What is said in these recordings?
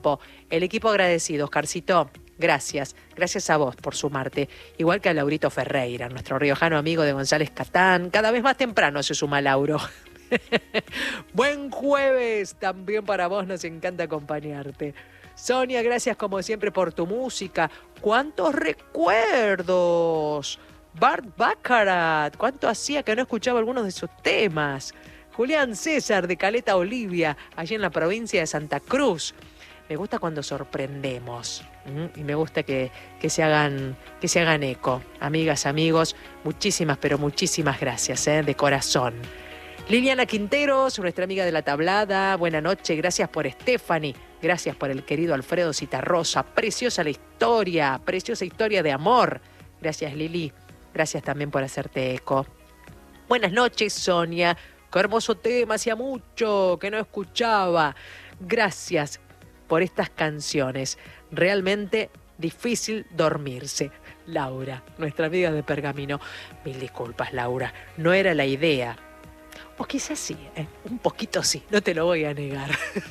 El equipo agradecido, Oscarcito. Gracias, gracias a vos por sumarte. Igual que a Laurito Ferreira, nuestro riojano amigo de González Catán. Cada vez más temprano se suma Lauro. Buen jueves también para vos, nos encanta acompañarte. Sonia, gracias como siempre por tu música. ¡Cuántos recuerdos! Bart Baccarat, ¿cuánto hacía que no escuchaba algunos de sus temas? Julián César de Caleta Olivia, allí en la provincia de Santa Cruz. Me gusta cuando sorprendemos y me gusta que se hagan eco. Amigas, amigos, muchísimas, pero muchísimas gracias, de corazón. Liliana Quinteros, nuestra amiga de la tablada, buena noche, gracias por Stephanie, gracias por el querido Alfredo Citarrosa, preciosa historia de amor. Gracias Lili, gracias también por hacerte eco. Buenas noches Sonia, qué hermoso tema, hacía mucho que no escuchaba. Gracias por estas canciones, realmente difícil dormirse. Laura, nuestra amiga de Pergamino, mil disculpas Laura, no era la idea. O quizás sí, un poquito sí, no te lo voy a negar.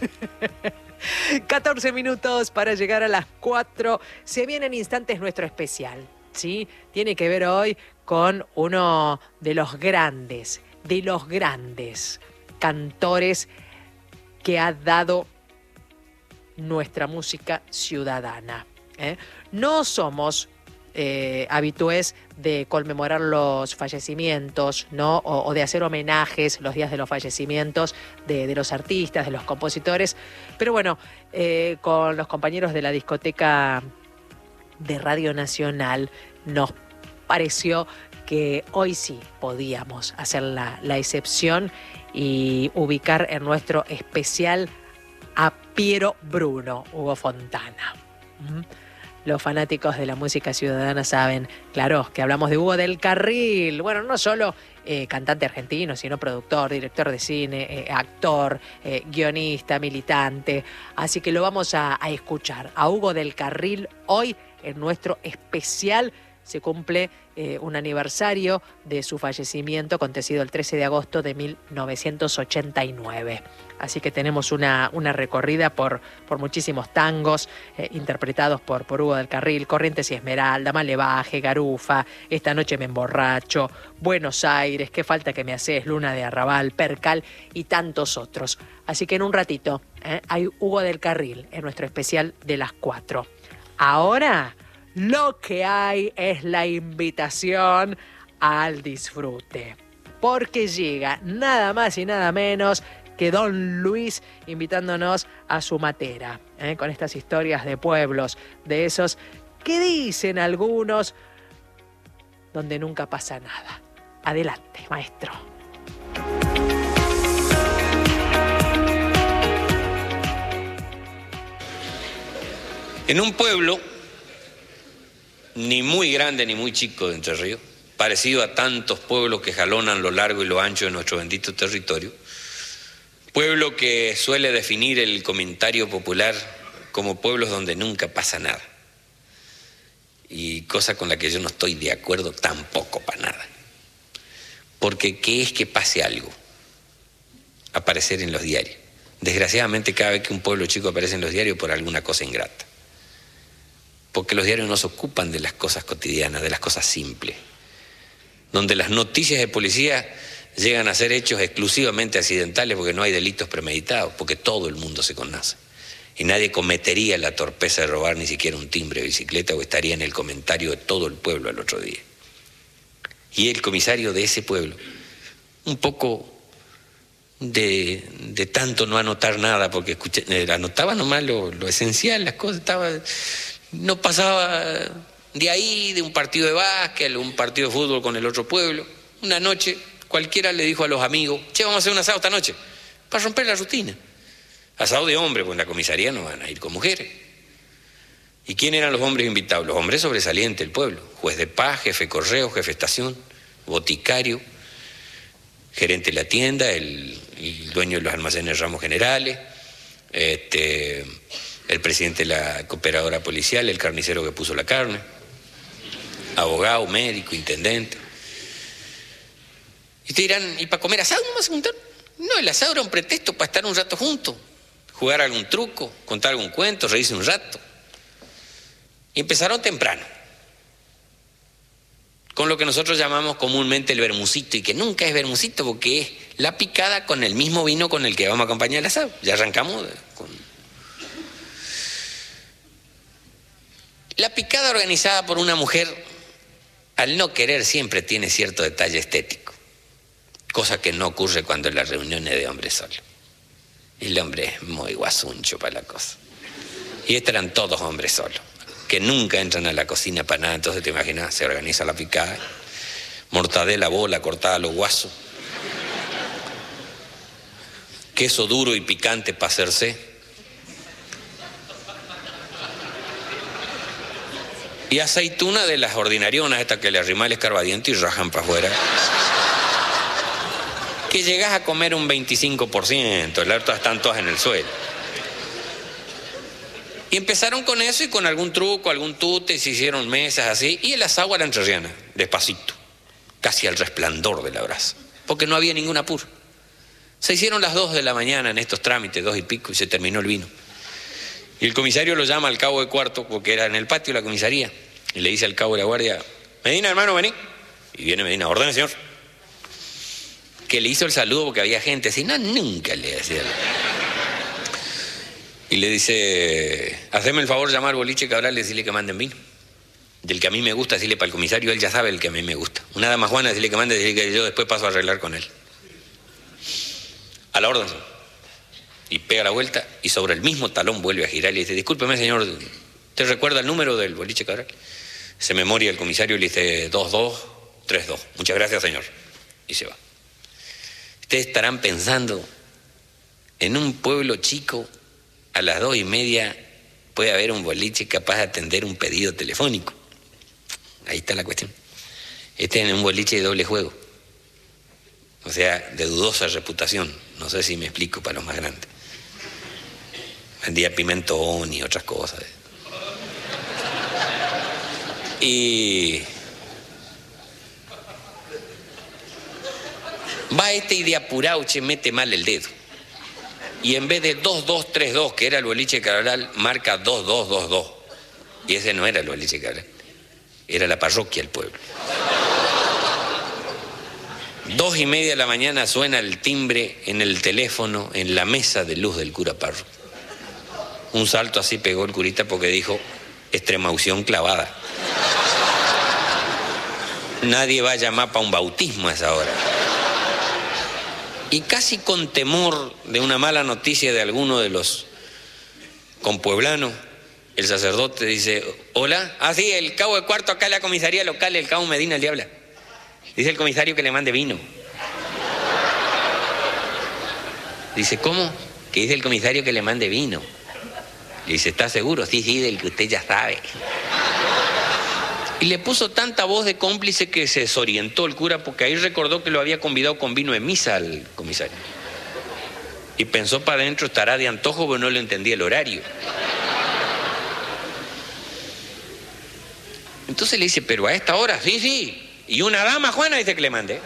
14 minutos para llegar a las 4. Se viene en instantes nuestro especial, ¿sí? Tiene que ver hoy con uno de los grandes cantores que ha dado nuestra música ciudadana. No somos habitués de conmemorar los fallecimientos, ¿no? O de hacer homenajes los días de los fallecimientos de los artistas, de los compositores, pero bueno, con los compañeros de la discoteca de Radio Nacional nos pareció que hoy sí podíamos hacer la excepción y ubicar en nuestro especial a Piero Bruno, Hugo Fontana. Los fanáticos de la música ciudadana saben, claro, que hablamos de Hugo del Carril. Bueno, no solo cantante argentino, sino productor, director de cine, actor, guionista, militante. Así que lo vamos a escuchar a Hugo del Carril hoy en nuestro especial. Se cumple un aniversario de su fallecimiento acontecido el 13 de agosto de 1989. Así que tenemos una recorrida por muchísimos tangos interpretados por Hugo del Carril, Corrientes y Esmeralda, Malevaje, Garufa, Esta noche me emborracho, Buenos Aires, Qué falta que me haces, Luna de Arrabal, Percal y tantos otros. Así que en un ratito hay Hugo del Carril en nuestro especial de las 4. Ahora lo que hay es la invitación al disfrute, porque llega nada más y nada menos que Don Luis invitándonos a su matera, con estas historias de pueblos, de esos que dicen algunos donde nunca pasa nada. Adelante, maestro. En un pueblo ni muy grande ni muy chico de Entre Ríos, parecido a tantos pueblos que jalonan lo largo y lo ancho de nuestro bendito territorio, pueblo que suele definir el comentario popular como pueblos donde nunca pasa nada, y cosa con la que yo no estoy de acuerdo tampoco para nada, porque ¿qué es que pase algo? Aparecer en los diarios. Desgraciadamente cada vez que un pueblo chico aparece en los diarios por alguna cosa ingrata, porque los diarios no se ocupan de las cosas cotidianas, de las cosas simples, donde las noticias de policía llegan a ser hechos exclusivamente accidentales porque no hay delitos premeditados, porque todo el mundo se conoce. Y nadie cometería la torpeza de robar ni siquiera un timbre de bicicleta o estaría en el comentario de todo el pueblo al otro día. Y el comisario de ese pueblo, un poco de tanto no anotar nada, porque anotaba nomás lo esencial, las cosas, no pasaba de ahí, de un partido de básquet, un partido de fútbol con el otro pueblo. Una noche cualquiera le dijo a los amigos: che, vamos a hacer un asado esta noche, para romper la rutina. Asado de hombres, pues en la comisaría no van a ir con mujeres. ¿Y quién eran los hombres invitados? Los hombres sobresalientes del pueblo: juez de paz, jefe de correo, jefe de estación, boticario, gerente de la tienda, el dueño de los almacenes Ramos Generales, el presidente de la cooperadora policial, el carnicero que puso la carne, abogado, médico, intendente. Y te dirán: ¿y para comer asado no vas a juntar? No, el asado era un pretexto para estar un rato juntos, jugar algún truco, contar algún cuento, reírse un rato. Y empezaron temprano, con lo que nosotros llamamos comúnmente el vermucito, y que nunca es vermucito porque es la picada con el mismo vino con el que vamos a acompañar el asado. Ya arrancamos con... La picada organizada por una mujer, al no querer, siempre tiene cierto detalle estético, cosa que no ocurre cuando la reunión es de hombres solo. El hombre es muy guasuncho para la cosa. Y estos eran todos hombres solos, que nunca entran a la cocina para nada. Entonces te imaginas, se organiza la picada, mortadela, bola, cortada a los guasos, queso duro y picante para hacerse, y aceituna de las ordinarionas, estas que le arriman el escarbadiente y rajan para afuera, que llegas a comer un 25%, el resto están todas en el suelo. Y empezaron con eso y con algún truco, algún tute, se hicieron mesas así, y el asado a la entrerriana, despacito, casi al resplandor de la brasa, porque no había ningún apuro. Se hicieron las 2 de la mañana en estos trámites, 2 y pico, y se terminó el vino. Y el comisario lo llama al cabo de cuarto, porque era en el patio de la comisaría, y le dice al cabo de la guardia: Medina, hermano, vení. Y viene Medina: ordene, señor. Que le hizo el saludo porque había gente así, no, nunca le decía. Y le dice: haceme el favor de llamar al boliche Cabral y decirle que manden vino. Del que a mí me gusta, decirle para el comisario, él ya sabe el que a mí me gusta. Una dama Juana, decirle que mande, decirle que yo después paso a arreglar con él. A la orden. Y pega la vuelta y sobre el mismo talón vuelve a girar y le dice: discúlpeme, señor, ¿te recuerda el número del boliche Cabral? Se memoria el comisario y le dice: 2232. Muchas gracias, señor. Y se va. Ustedes estarán pensando, en un pueblo chico, a las 2:30 puede haber un boliche capaz de atender un pedido telefónico. Ahí está la cuestión. Este es un boliche de doble juego, o sea, de dudosa reputación. No sé si me explico para los más grandes. Vendía pimentón y otras cosas. Y va este y de apurado, mete mal el dedo. Y en vez de 2232, que era el boliche Cabral, marca 2222. Y ese no era el boliche Cabral, era la parroquia del pueblo. 2:30 de la mañana suena el timbre en el teléfono, en la mesa de luz del cura párroco. Un salto así pegó el curita porque dijo: extremaunción clavada. Nadie va a llamar para un bautismo a esa hora. Y casi con temor de una mala noticia de alguno de los compueblanos, el sacerdote dice: hola, sí, el cabo de cuarto acá en la comisaría local, el cabo Medina le habla. Dice el comisario que le mande vino. Dice: ¿cómo? Que dice el comisario que le mande vino. Le dice: ¿está seguro? Sí, del que usted ya sabe. Y le puso tanta voz de cómplice que se desorientó el cura, porque ahí recordó que lo había convidado con vino de misa al comisario. Y pensó para adentro: estará de antojo, pero no le entendía el horario. Entonces le dice: pero a esta hora, sí. Y una dama Juana dice que le mande.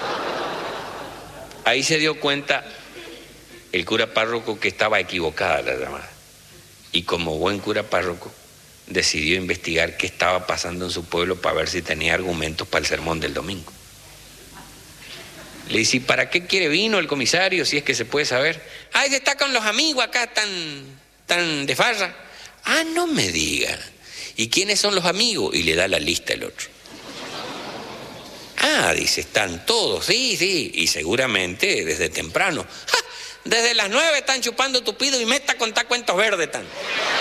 Ahí se dio cuenta el cura párroco que estaba equivocada la llamada. Y como buen cura párroco, decidió investigar qué estaba pasando en su pueblo para ver si tenía argumentos para el sermón del domingo. Le dice: ¿y para qué quiere vino el comisario, si es que se puede saber? Ese está con los amigos acá, tan de farra. No me diga. ¿Y quiénes son los amigos? Y le da la lista el otro. Dice: están todos, sí, y seguramente desde temprano. Desde las 9 están chupando tupido y me está contando cuentos verdes tan.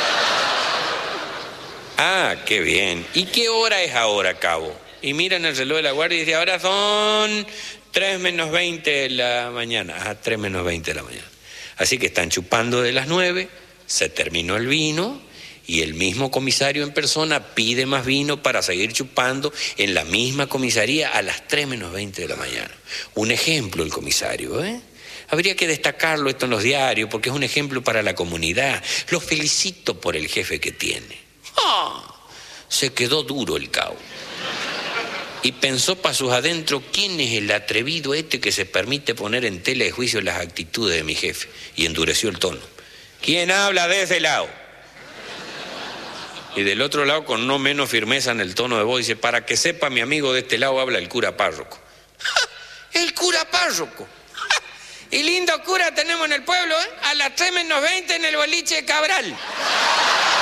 Qué bien. ¿Y qué hora es ahora, cabo? Y miran el reloj de la guardia y dice: ahora son 3:20 de la mañana. 3:20 de la mañana. Así que están chupando de las 9, se terminó el vino y el mismo comisario en persona pide más vino para seguir chupando en la misma comisaría a las 3:20 de la mañana. Un ejemplo el comisario, Habría que destacarlo esto en los diarios porque es un ejemplo para la comunidad. Lo felicito por el jefe que tiene. Se quedó duro el cabo. Y pensó para sus adentros: ¿quién es el atrevido que se permite poner en tela de juicio las actitudes de mi jefe? Y endureció el tono. ¿Quién habla de ese lado? Y del otro lado, con no menos firmeza en el tono de voz, dice, para que sepa mi amigo, de este lado habla el cura párroco. ¡Ja! ¡El cura párroco! ¡Ja! Y lindo cura tenemos en el pueblo, ¿eh? A las 3 menos 20 en el boliche de Cabral.